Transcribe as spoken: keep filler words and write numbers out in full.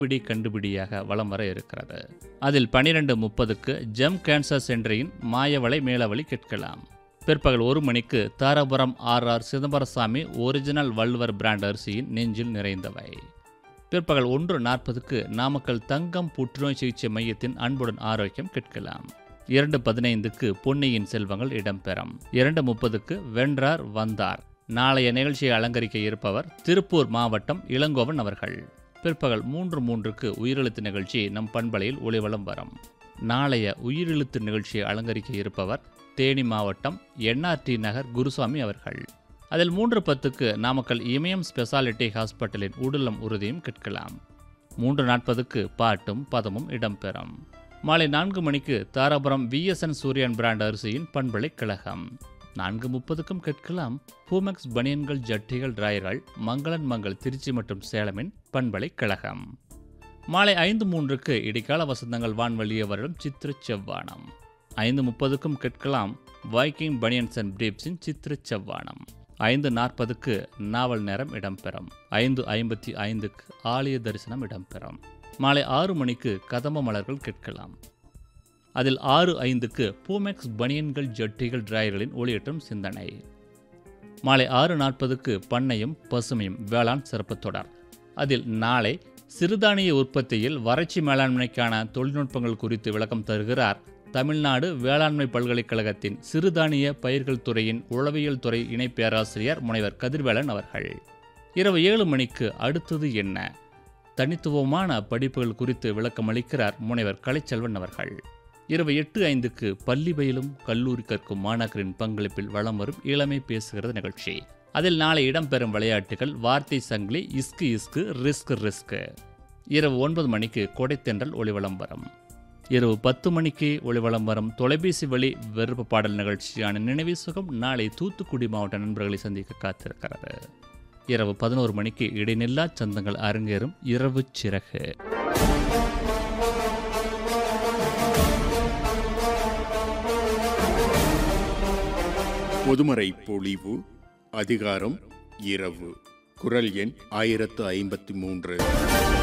பிடி கண்டுபிடியாக வலம் வர இருக்கிறது. அதில் பனிரெண்டு முப்பதுக்கு ஜெம் கேன்சர் சென்டரின் மாயவளை மேலவழி கேட்கலாம். பிற்பகல் ஒரு மணிக்கு Dharapuram R R Chidambarasamy original Valluvar brand அரிசியின் நெஞ்சில் நிறைந்தவை. பிற்பகல் ஒன்று நாற்பதுக்கு நாமக்கல் தங்கம் புற்றுநோய் சிகிச்சை மையத்தின் அன்புடன் ஆரோக்கியம் கேட்கலாம். இரண்டு பதினைந்துக்கு பொன்னியின் செல்வங்கள் இடம்பெறும். இரண்டு முப்பதுக்கு வென்றார் வந்தார். நாளைய நிகழ்ச்சியை அலங்கரிக்க இருப்பவர் திருப்பூர் மாவட்டம் இளங்கோவன் அவர்கள். பிற்பகல் மூன்று மூன்றுக்கு உயிரெழுத்து நிகழ்ச்சி நம் பண்பலையில் ஒளிவலம் வரும். நாளைய உயிரெழுத்து நிகழ்ச்சியை அலங்கரிக்க இருப்பவர் தேனி மாவட்டம் என்ஆர்டி நகர் குருசாமி அவர்கள். அதில் மூன்று பத்துக்கு நாமக்கல் இமயம் ஸ்பெஷாலிட்டி ஹாஸ்பிட்டலின் உடலம் உறுதியும் கேட்கலாம். மூன்று நாற்பதுக்கு பாட்டும் பதமும் இடம்பெறும். மாலை நான்கு மணிக்கு தாராபுரம் விஎஸ்என் சூரியன் பிராண்ட் அரிசியின் பண்பலை கழகம். நான்கு முப்பதுக்கும் கேட்கலாம் பூமெக்ஸ் பனியன்கள் ஜட்டிகள் டிராயர்கள் மங்களன் மங்கள் திருச்சி மற்றும் சேலமின் பண்பலை கழகம். மாலை ஐந்து மூன்றுக்கு இடைக்கால வசந்தங்கள் வான்வழியே வரும் சித்திர செவ்வானம். ஐந்து முப்பதுக்கும் கேட்கலாம் வைக்கிங் பனியன்ஸ் அண்ட் பிரீப்ஸின் சித்திர செவ்வானம். ஐந்து நாற்பதுக்கு நாவல் நேரம் இடம்பெறும். ஐந்து ஐம்பத்தி ஐந்துக்கு ஆலய தரிசனம் இடம்பெறும். மாலை ஆறு மணிக்கு கதம்ப மலர்கள் கேட்கலாம். அதில் ஆறு ஐந்துக்கு பூமெக்ஸ் பனியன்கள் ஜட்டிகள் டிராயர்களின் ஒளியேற்றும் சிந்தனை. மாலை ஆறு நாற்பதுக்கு பண்ணையும் பசுமையும் வேளாண் சிறப்பு தொடர். அதில் நாளை சிறுதானிய உற்பத்தியில் வறட்சி மேலாண்மைக்கான தொழில்நுட்பங்கள் குறித்து விளக்கம் தருகிறார் தமிழ்நாடு வேளாண்மை பல்கலைக்கழகத்தின் சிறுதானிய பயிர்கள் துறையின் உளவியல் துறை இணை பேராசிரியர் முனைவர் கதிர்வேலன் அவர்கள். இரவு ஏழு மணிக்கு அடுத்தது என்ன தனித்துவமான படிப்புகள் குறித்து விளக்கமளிக்கிறார் முனைவர் கலைச்செல்வன் அவர்கள். இரவு எட்டு ஐந்துக்கு பள்ளி பயிலும் கல்லூரி கற்கும் மாணாக்கரின் பங்களிப்பில் வலம் வரும் இளமை பேசுகிறது நிகழ்ச்சி. அதில் நாளை இடம்பெறும் விளையாட்டுகள் வார்த்தை சங்கிலி, இஸ்கு இஸ்கு, ரிஸ்க் ரிஸ்க். இரவு ஒன்பது மணிக்கு கொடைத்தென்றல் ஒளிவலம் வரும். இரவு பத்து மணிக்கு ஒளிவலம் வரும் தொலைபேசி வழி விருப்ப பாடல் நிகழ்ச்சியான நினைவு சுகம் நாளை தூத்துக்குடி மாவட்ட நண்பர்களை சந்திக்க காத்திருக்கிறது. இரவு பதினோரு மணிக்கு இடைநில்லா சந்தங்கள் அரங்கேறும் இரவு சிறகு. பொதுமறை பொழிவு அதிகாரம் இரவு. குரல் எண் ஆயிரத்து ஐம்பத்தி மூன்று.